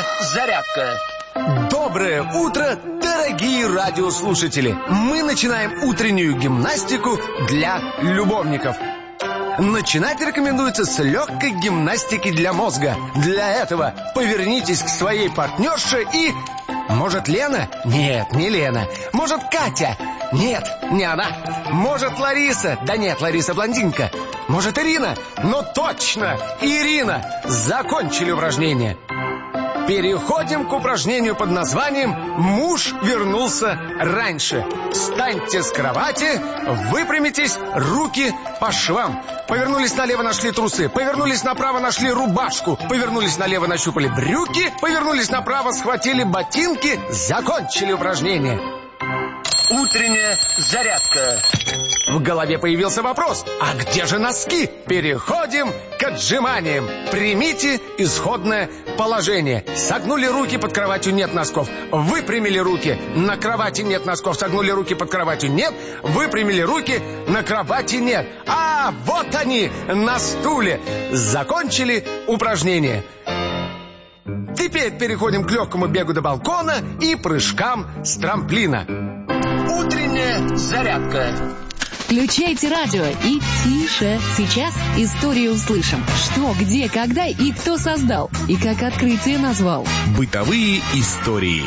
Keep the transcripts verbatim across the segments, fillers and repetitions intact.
Зарядка. Доброе утро, дорогие радиослушатели! Мы начинаем утреннюю гимнастику для любовников. Начинать рекомендуется с легкой гимнастики для мозга. Для этого повернитесь к своей партнерше и... Может, Лена? Нет, не Лена. Может, Катя? Нет, не она. Может, Лариса? Да нет, Лариса блондинка. Может, Ирина? Ну точно, Ирина! Закончили упражнение. Переходим к упражнению под названием «Муж вернулся раньше». Встаньте с кровати, выпрямитесь, руки по швам. Повернулись налево, нашли трусы. Повернулись направо, нашли рубашку. Повернулись налево, нащупали брюки. Повернулись направо, схватили ботинки. Закончили упражнение. Утренняя зарядка. В голове появился вопрос: а где же носки? Переходим к отжиманиям. Примите исходное положение. Согнули руки, под кроватью нет носков. Выпрямили руки, на кровати нет носков. Согнули руки, под кроватью нет. Выпрямили руки, на кровати нет. А, вот они, на стуле. Закончили упражнение. Теперь переходим к легкому бегу до балкона и прыжкам с трамплина. Утренняя зарядка. Включайте радио и тише. Сейчас историю услышим. Что, где, когда и кто создал. И как открытие назвал. Бытовые истории.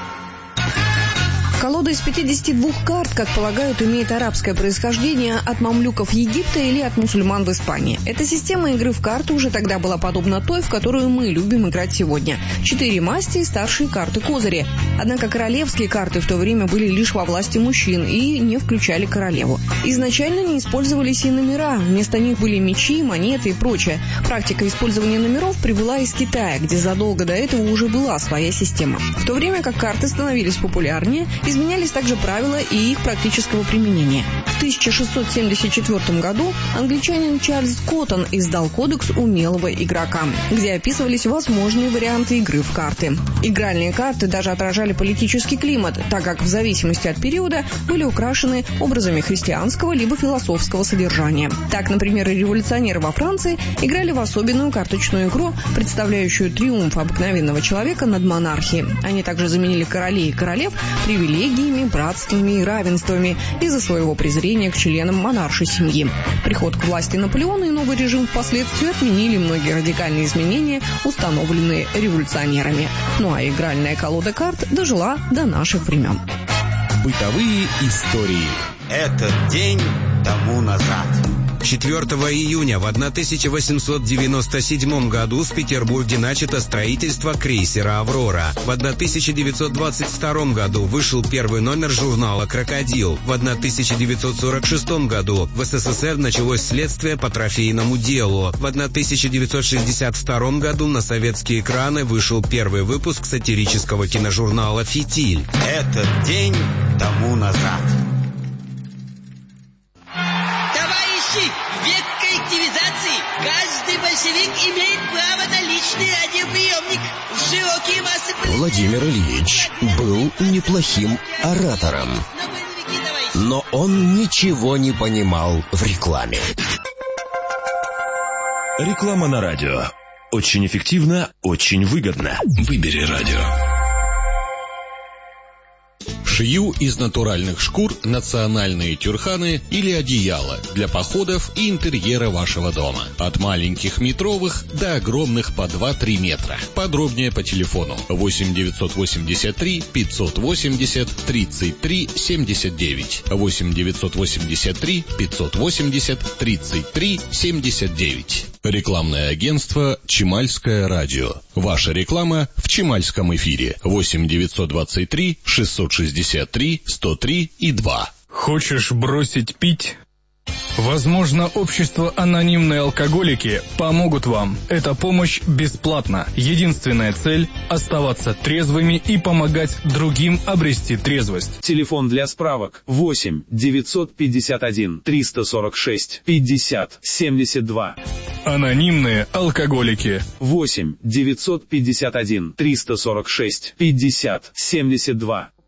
Колода из пятидесяти двух карт, как полагают, имеет арабское происхождение от мамлюков Египта или от мусульман в Испании. Эта система игры в карты уже тогда была подобна той, в которую мы любим играть сегодня. Четыре масти и старшие карты-козыри. Однако королевские карты в то время были лишь во власти мужчин и не включали королеву. Изначально не использовались и номера. Вместо них были мечи, монеты и прочее. Практика использования номеров прибыла из Китая, где задолго до этого уже была своя система. В то время как карты становились популярнее, изменялись также правила и их практического применения. В тысяча шестьсот семьдесят четвёртом году англичанин Чарльз Коттон издал кодекс умелого игрока, где описывались возможные варианты игры в карты. Игральные карты даже отражали политический климат, так как в зависимости от периода были украшены образами христианского либо философского содержания. Так, например, революционеры во Франции играли в особенную карточную игру, представляющую триумф обыкновенного человека над монархией. Они также заменили королей и королев привилегиями, братствами и равенствами из-за своего презрения к членам монаршей семьи. Приход к власти Наполеона и новый режим впоследствии отменили многие радикальные изменения, установленные революционерами. Ну а игральная колода карт дожила до наших времен. Бытовые истории. Этот день тому назад. четвёртого июня в тысяча восемьсот девяносто седьмом году в Петербурге начато строительство крейсера «Аврора». В тысяча девятьсот двадцать втором году вышел первый номер журнала «Крокодил». В тысяча девятьсот сорок шестом году в СССР началось следствие по трофейному делу. В тысяча девятьсот шестьдесят втором году на советские экраны вышел первый выпуск сатирического киножурнала «Фитиль». Этот день тому назад. В век коллективизации каждый большевик имеет право на личный радиоприемник в широкие массы... Владимир Ильич был неплохим оратором, но он ничего не понимал в рекламе. Реклама на радио. Очень эффективно, очень выгодно. Выбери радио. Шью из натуральных шкур национальные тюрханы или одеяла для походов и интерьера вашего дома. От маленьких метровых до огромных по два-три метра. Подробнее по телефону восемь девятьсот восемьдесят три пятьсот восемьдесят тридцать три семьдесят девять. восемь девятьсот восемьдесят три пятьсот восемьдесят тридцать три семьдесят девять. Рекламное агентство «Чимальское радио». Ваша реклама в Чимальском эфире. восемь девятьсот двадцать три шестьсот шестьдесят три сто три и два. Хочешь бросить пить? Возможно, общество «Анонимные алкоголики» помогут вам. Эта помощь бесплатна. Единственная цель – оставаться трезвыми и помогать другим обрести трезвость. Телефон для справок восемь девятьсот пятьдесят один триста сорок шесть пятьдесят семьдесят два. «Анонимные алкоголики». восемь девятьсот пятьдесят один триста сорок шесть пятьдесят семьдесят два.